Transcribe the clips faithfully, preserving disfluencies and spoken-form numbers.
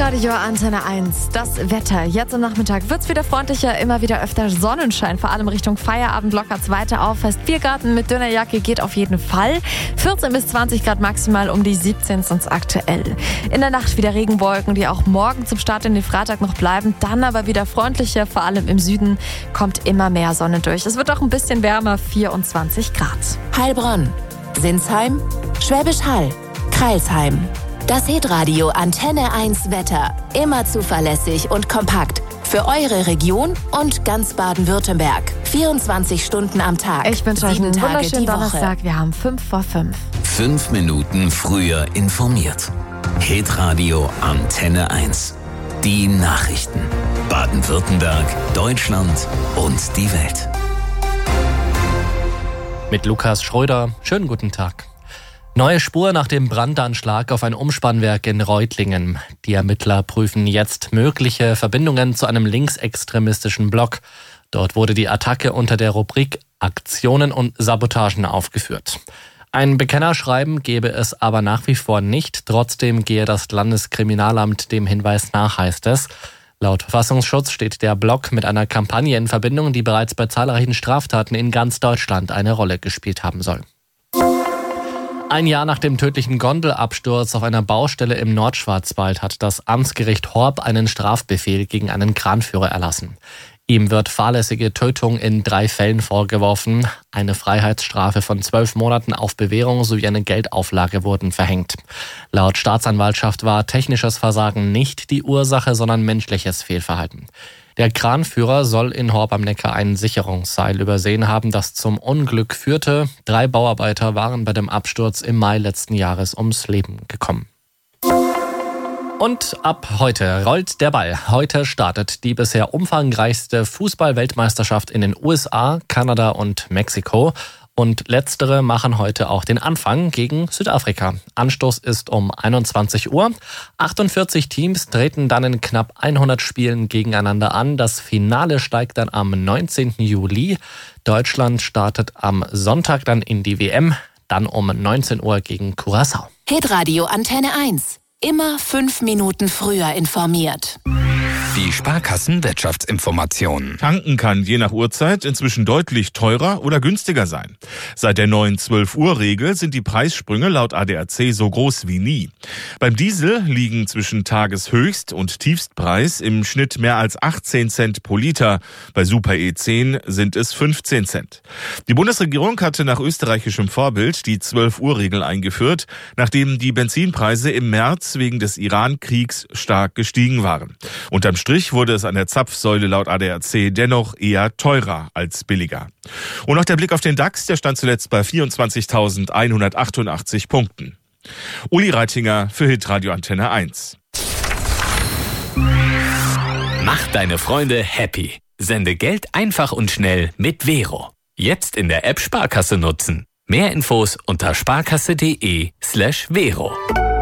Hitradio Antenne eins. Das Wetter. Jetzt am Nachmittag wird es wieder freundlicher, immer wieder öfter Sonnenschein. Vor allem Richtung Feierabend lockert es weiter auf. Heißt Biergarten mit dünner Jacke geht auf jeden Fall. vierzehn bis zwanzig Grad maximal, um die siebzehn sind es aktuell. In der Nacht wieder Regenwolken, die auch morgen zum Start in den Freitag noch bleiben. Dann aber wieder freundlicher, vor allem im Süden kommt immer mehr Sonne durch. Es wird auch ein bisschen wärmer, vierundzwanzig Grad. Heilbronn, Sinsheim, Schwäbisch Hall, Crailsheim. Das Hitradio Antenne eins Wetter. Immer zuverlässig und kompakt. Für eure Region und ganz Baden-Württemberg. vierundzwanzig Stunden am Tag. Ich wünsche euch einen wunderschönen Donnerstag. Wir haben fünf vor fünf. Fünf Minuten früher informiert. Hitradio Antenne eins. Die Nachrichten. Baden-Württemberg, Deutschland und die Welt. Mit Lukas Schröder. Schönen guten Tag. Neue Spur nach dem Brandanschlag auf ein Umspannwerk in Reutlingen. Die Ermittler prüfen jetzt mögliche Verbindungen zu einem linksextremistischen Block. Dort wurde die Attacke unter der Rubrik Aktionen und Sabotagen aufgeführt. Ein Bekennerschreiben gebe es aber nach wie vor nicht. Trotzdem gehe das Landeskriminalamt dem Hinweis nach, heißt es. Laut Verfassungsschutz steht der Block mit einer Kampagne in Verbindung, die bereits bei zahlreichen Straftaten in ganz Deutschland eine Rolle gespielt haben soll. Ein Jahr nach dem tödlichen Gondelabsturz auf einer Baustelle im Nordschwarzwald hat das Amtsgericht Horb einen Strafbefehl gegen einen Kranführer erlassen. Ihm wird fahrlässige Tötung in drei Fällen vorgeworfen. Eine Freiheitsstrafe von zwölf Monaten auf Bewährung sowie eine Geldauflage wurden verhängt. Laut Staatsanwaltschaft war technisches Versagen nicht die Ursache, sondern menschliches Fehlverhalten. Der Kranführer soll in Horb am Neckar ein Sicherungsseil übersehen haben, das zum Unglück führte. Drei Bauarbeiter waren bei dem Absturz im Mai letzten Jahres ums Leben gekommen. Und ab heute rollt der Ball. Heute startet die bisher umfangreichste Fußball-Weltmeisterschaft in den U S A, Kanada und Mexiko. Und letztere machen heute auch den Anfang gegen Südafrika. Anstoß ist um einundzwanzig Uhr. achtundvierzig Teams treten dann in knapp hundert Spielen gegeneinander an. Das Finale steigt dann am neunzehnten Juli. Deutschland startet am Sonntag dann in die W M, dann um neunzehn Uhr gegen Curaçao. Hitradio Antenne eins. Immer fünf Minuten früher informiert. Die Sparkassen-Wirtschaftsinformationen. Tanken kann je nach Uhrzeit inzwischen deutlich teurer oder günstiger sein. Seit der neuen zwölf-Uhr-Regel sind die Preissprünge laut A D A C so groß wie nie. Beim Diesel liegen zwischen Tageshöchst- und Tiefstpreis im Schnitt mehr als achtzehn Cent pro Liter. Bei Super E zehn sind es fünfzehn Cent. Die Bundesregierung hatte nach österreichischem Vorbild die zwölf-Uhr-Regel eingeführt, nachdem die Benzinpreise im März wegen des Iran-Kriegs stark gestiegen waren. Unterm Strich wurde es an der Zapfsäule laut A D A C dennoch eher teurer als billiger. Und noch der Blick auf den DAX, der stand zuletzt bei vierundzwanzigtausendeinhundertachtundachtzig Punkten. Uli Reitinger für Hitradio Antenne eins. Mach deine Freunde happy. Sende Geld einfach und schnell mit Vero. Jetzt in der App Sparkasse nutzen. Mehr Infos unter sparkasse.de slash Vero.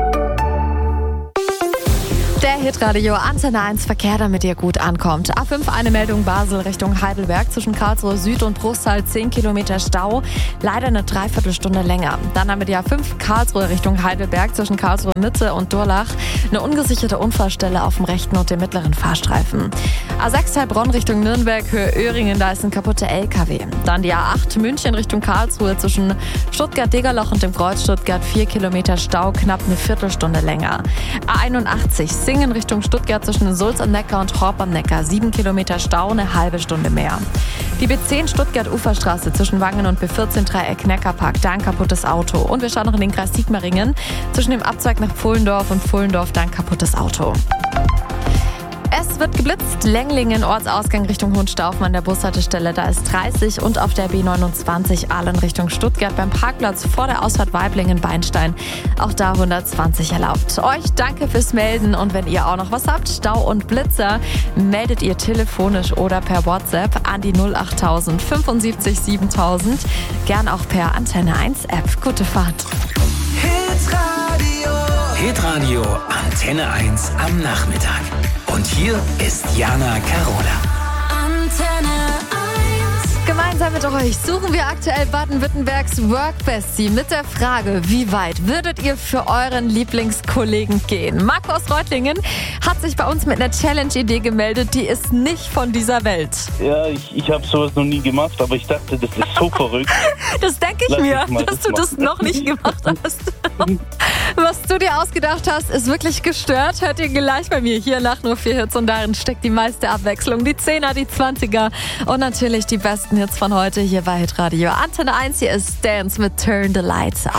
Der Hitradio Antenne eins Verkehr, damit ihr gut ankommt. A fünf eine Meldung Basel Richtung Heidelberg. Zwischen Karlsruhe Süd und Bruchsal zehn Kilometer Stau. Leider eine Dreiviertelstunde länger. Dann haben wir die A fünf Karlsruhe Richtung Heidelberg. Zwischen Karlsruhe Mitte und Durlach. Eine ungesicherte Unfallstelle auf dem rechten und dem mittleren Fahrstreifen. A sechs Heilbronn Richtung Nürnberg, Höhe Öhringen. Da ist ein kaputter L K W. Dann die A acht München Richtung Karlsruhe. Zwischen Stuttgart-Degerloch und dem Kreuz Stuttgart vier Kilometer Stau. Knapp eine Viertelstunde länger. A einundachtzig Singen Richtung Stuttgart zwischen Sulz am Neckar und Horb am Neckar. sieben Kilometer Stau, eine halbe Stunde mehr. Die B zehn Stuttgart-Uferstraße zwischen Wangen und B vierzehn Dreieck Neckarpark, da ein kaputtes Auto. Und wir schauen noch in den Kreis Sigmaringen. Zwischen dem Abzweig nach Pfullendorf und Pfullendorf, da ein kaputtes Auto. Es wird geblitzt. Lenglingen, Ortsausgang Richtung Hohenstaufen an der Bushaltestelle. Da ist dreißig und auf der B neunundzwanzig Aalen Richtung Stuttgart beim Parkplatz vor der Ausfahrt Weiblingen-Beinstein. Auch da hundertzwanzig erlaubt. Euch danke fürs Melden und wenn ihr auch noch was habt, Stau und Blitzer, meldet ihr telefonisch oder per WhatsApp an die null achttausend fünfundsiebzig siebentausend. Gern auch per Antenne eins App. Gute Fahrt. Hitradio. Hitradio Antenne eins am Nachmittag. Und hier ist Jana Carola. Antenne eins. Gemeinsam Gemeinsam mit euch suchen wir aktuell Baden-Württembergs Workbestie mit der Frage, wie weit würdet ihr für euren Lieblingskollegen gehen? Marco aus Reutlingen hat sich bei uns mit einer Challenge-Idee gemeldet, die ist nicht von dieser Welt. Ja, ich, ich habe sowas noch nie gemacht, aber ich dachte, das ist so verrückt. Das denke ich Lass mir, uns mal dass das du das machen. noch nicht gemacht hast. Was du dir ausgedacht hast, ist wirklich gestört. Hört ihr gleich bei mir hier nach nur vier Hits und darin steckt die meiste Abwechslung. Die Zehner, die Zwanziger und natürlich die besten Hits von heute hier bei Hitradio Antenne eins. Hier ist Dance mit Turn the Lights Out.